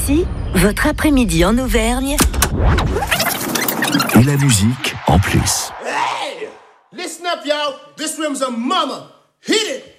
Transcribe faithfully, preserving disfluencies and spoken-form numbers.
Ici, votre après-midi en Auvergne. Et la musique en plus. Hey! Listen up, y'all. This room's a mama. Hit it!